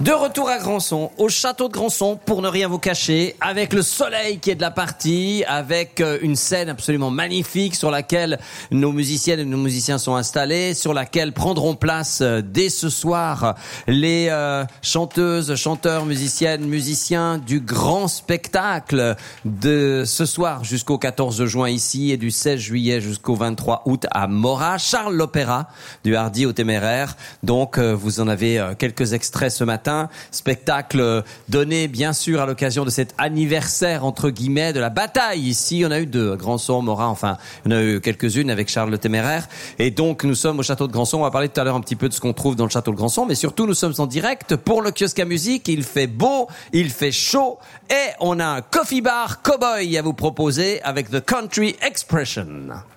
De retour à Grandson, au château de Grandson, pour ne rien vous cacher, avec le soleil qui est de la partie, avec une scène absolument magnifique sur laquelle nos musiciennes et nos musiciens sont installés, sur laquelle prendront place dès ce soir les chanteuses, chanteurs, musiciennes, musiciens du grand spectacle de ce soir jusqu'au 14 juin ici et du 16 juillet jusqu'au 23 août à Morat. Charles l'Opéra du Hardy au Téméraire. Donc vous en avez quelques extraits ce matin. Spectacle donné bien sûr à l'occasion de cet anniversaire entre guillemets de la bataille ici. On a eu deux, Grandson, Morat, enfin on a eu quelques-unes avec Charles le Téméraire. Et donc nous sommes au château de Grandson. On va parler tout à l'heure un petit peu de ce qu'on trouve dans le château de Grandson, mais surtout nous sommes en direct pour le kiosque à musique. Il fait beau, il fait chaud et on a un coffee bar cowboy à vous proposer avec The Country Expression.